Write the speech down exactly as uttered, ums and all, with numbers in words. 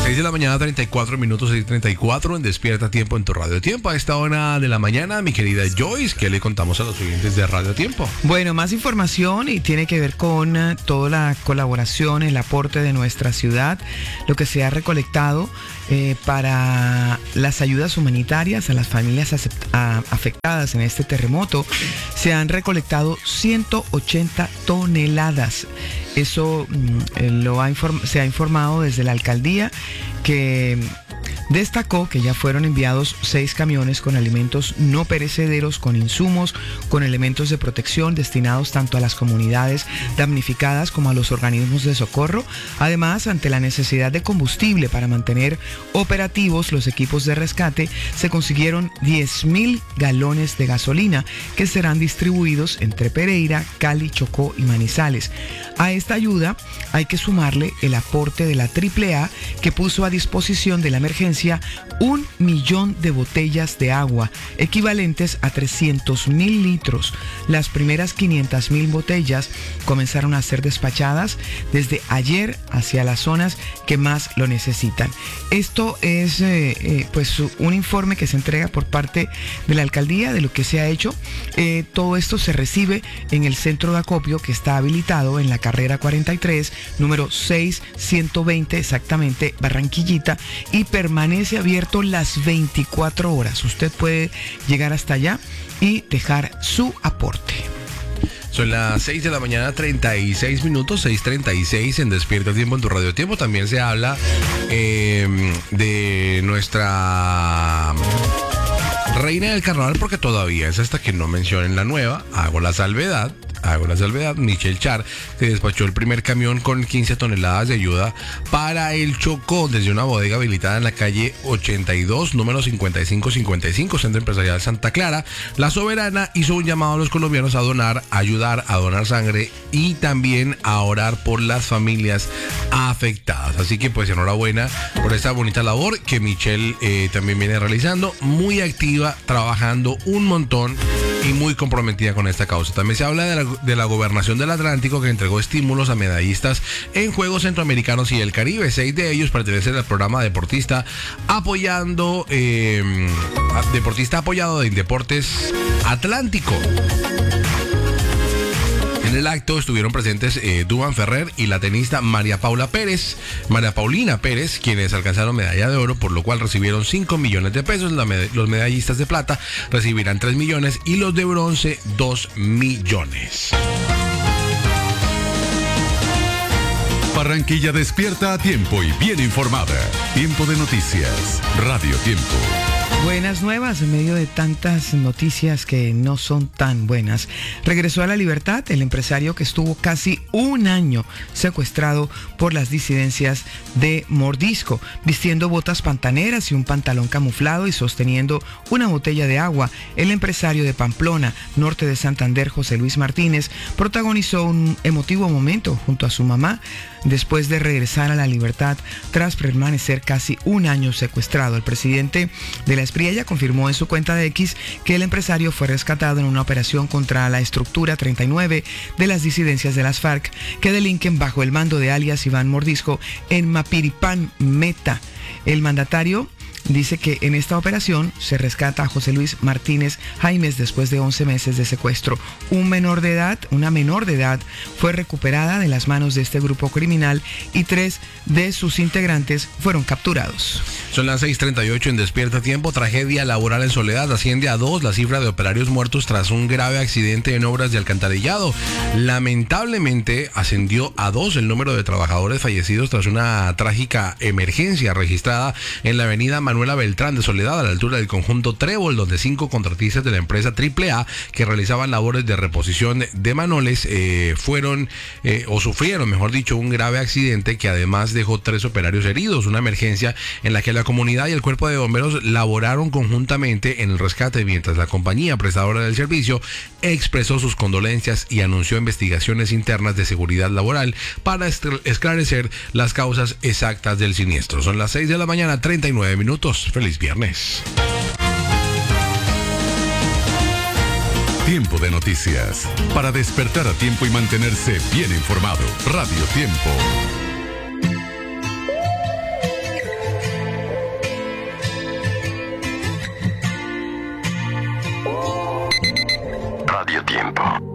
seis de la mañana, treinta y cuatro minutos, seis treinta y cuatro en Despierta Tiempo en tu Radio Tiempo. A esta hora de la mañana, mi querida Joyce, ¿qué le contamos a los oyentes de Radio Tiempo? Bueno, más información y tiene que ver con uh, toda la colaboración, el aporte de nuestra ciudad, lo que se ha recolectado eh, para las ayudas humanitarias a las familias acept- a, afectadas en este terremoto. Se han recolectado ciento ochenta toneladas. Eso mm, lo ha inform- se ha informado desde la alcaldía, que destacó que ya fueron enviados seis camiones con alimentos no perecederos, con insumos, con elementos de protección destinados tanto a las comunidades damnificadas como a los organismos de socorro. Además, ante la necesidad de combustible para mantener operativos los equipos de rescate, se consiguieron diez mil galones de gasolina que serán distribuidos entre Pereira, Cali, Chocó y Manizales. A esta ayuda hay que sumarle el aporte de la triple A, que puso a disposición de la emergencia un millón de botellas de agua, equivalentes a trescientos mil litros. Las primeras quinientas mil botellas comenzaron a ser despachadas desde ayer hacia las zonas que más lo necesitan. Esto es eh, eh, pues un informe que se entrega por parte de la alcaldía de lo que se ha hecho. Eh, todo esto se recibe en el centro de acopio que está habilitado en la carrera cuarenta y tres, número seis ciento veinte, exactamente, Barranquillita, y permanece abierto las veinticuatro horas. Usted puede llegar hasta allá y dejar su aporte. Son las seis de la mañana, treinta y seis minutos, seis treinta y seis en Despierta Tiempo en tu Radio Tiempo. También se habla eh, de nuestra reina del carnaval, porque todavía es hasta que no mencionen la nueva. Hago la salvedad. Hago la salvedad, Michelle Char se despachó el primer camión con quince toneladas de ayuda para el Chocó desde una bodega habilitada en la calle ochenta y dos, número cincuenta y cinco cincuenta y cinco, Centro Empresarial Santa Clara. La soberana hizo un llamado a los colombianos a donar, a ayudar, a donar sangre y también a orar por las familias afectadas. Así que pues enhorabuena por esta bonita labor que Michelle eh, también viene realizando, muy activa, trabajando un montón y muy comprometida con esta causa. También se habla de la, de la Gobernación del Atlántico, que entregó estímulos a medallistas en Juegos Centroamericanos y el Caribe. Seis de ellos pertenecen al programa Deportista apoyando eh, Deportista apoyado de Indeportes Atlántico. En el acto estuvieron presentes eh, Duván Ferrer y la tenista María Paula Pérez, María Paulina Pérez, quienes alcanzaron medalla de oro, por lo cual recibieron cinco millones de pesos. La med- los medallistas de plata recibirán tres millones y los de bronce dos millones. Barranquilla despierta a tiempo y bien informada. Tiempo de noticias. Radio Tiempo. Buenas nuevas en medio de tantas noticias que no son tan buenas. Regresó a la libertad el empresario que estuvo casi un año secuestrado por las disidencias de Mordisco, vistiendo botas pantaneras y un pantalón camuflado y sosteniendo una botella de agua. El empresario de Pamplona, norte de Santander, José Luis Martínez, protagonizó un emotivo momento junto a su mamá después de regresar a la libertad tras permanecer casi un año secuestrado. El presidente de la Espriella confirmó en su cuenta de X que el empresario fue rescatado en una operación contra la estructura treinta y nueve de las disidencias de las FARC que delinquen bajo el mando de alias Iván Mordisco en Mapiripán, Meta. El mandatario dice que en esta operación se rescata a José Luis Martínez Jaimes después de once meses de secuestro. Un menor de edad, una menor de edad fue recuperada de las manos de este grupo criminal y tres de sus integrantes fueron capturados. Son las seis treinta y ocho en Despierta Tiempo. Tragedia laboral en Soledad. Asciende a dos la cifra de operarios muertos tras un grave accidente en obras de alcantarillado. Lamentablemente ascendió a dos el número de trabajadores fallecidos tras una trágica emergencia registrada en la avenida Manuela Beltrán de Soledad, a la altura del conjunto Trébol, donde cinco contratistas de la empresa triple A que realizaban labores de reposición de manoles eh, fueron eh, o sufrieron, mejor dicho, un grave accidente que además dejó tres operarios heridos. Una emergencia en la que la comunidad y el cuerpo de bomberos laboraron conjuntamente en el rescate, mientras la compañía prestadora del servicio expresó sus condolencias y anunció investigaciones internas de seguridad laboral para esclarecer las causas exactas del siniestro. Son las seis de la mañana, treinta y nueve minutos. Feliz viernes. Tiempo de noticias. Para despertar a tiempo y mantenerse bien informado. Radio Tiempo. Radio Tiempo.